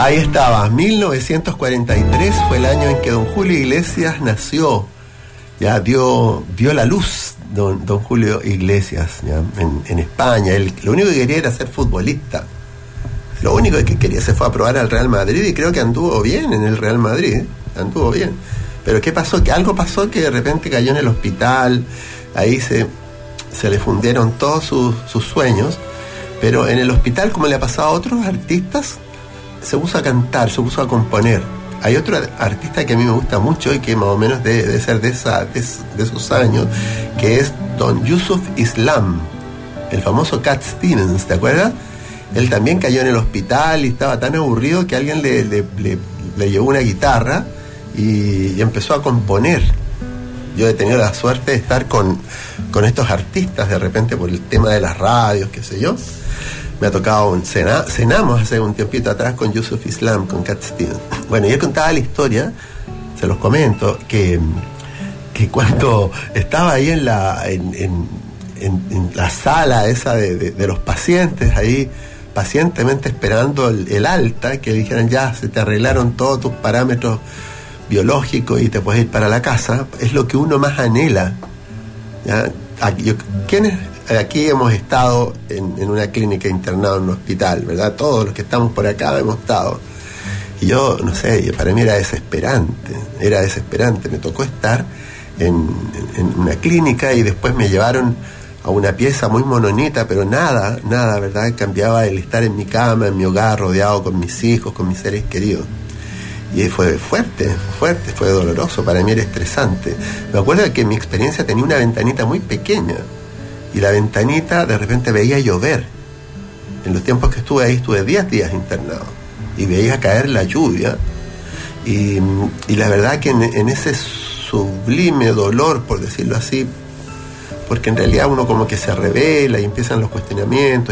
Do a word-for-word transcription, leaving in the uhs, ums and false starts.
Ahí estaba, mil novecientos cuarenta y tres fue el año en que don Julio Iglesias nació. Ya dio, dio la luz don, don Julio Iglesias, ¿ya? En, en España. Él lo único que quería era ser futbolista. Lo único que quería se fue a probar al Real Madrid y creo que anduvo bien en el Real Madrid. Anduvo bien. Pero ¿qué pasó? Que algo pasó que de repente cayó en el hospital. Ahí se, se le fundieron todos sus, sus sueños. Pero en el hospital, como le ha pasado a otros artistas, se puso a cantar, se puso a componer. Hay otro artista que a mí me gusta mucho y que más o menos debe, debe ser de, esa, de, de esos años, que es don Yusuf Islam, el famoso Cat Stevens, ¿te acuerdas? Él también cayó en el hospital y estaba tan aburrido que alguien le, le, le, le llevó una guitarra y, y empezó a componer. Yo he tenido la suerte de estar con, con estos artistas de repente por el tema de las radios, qué sé yo. Me ha tocado, cena, cenamos hace un tiempito atrás con Yusuf Islam, con Cat Stevens. Bueno, y él contaba la historia, se los comento, que, que cuando estaba ahí en la, en, en, en, en la sala esa de, de, de los pacientes, ahí pacientemente esperando el, el alta, que le dijeran ya, se te arreglaron todos tus parámetros biológicos y te puedes ir para la casa, es lo que uno más anhela. ¿Ya? Aquí, yo, ¿quiénes? Aquí hemos estado en, en una clínica internado en un hospital, ¿verdad? Todos los que estamos por acá hemos estado. Y yo, no sé, para mí era desesperante, era desesperante. Me tocó estar en, en, en una clínica y después me llevaron a una pieza muy mononita, pero nada, nada, ¿verdad? Cambiaba el estar en mi cama, en mi hogar, rodeado con mis hijos, con mis seres queridos. Y fue fuerte, fuerte, fue doloroso, para mí era estresante. Me acuerdo que mi experiencia tenía una ventanita muy pequeña. Y la ventanita de repente veía llover. En los tiempos que estuve ahí estuve diez días internado. Y veía caer la lluvia. Y, y la verdad que en, en ese sublime dolor, por decirlo así, porque en realidad uno como que se revela y empiezan los cuestionamientos.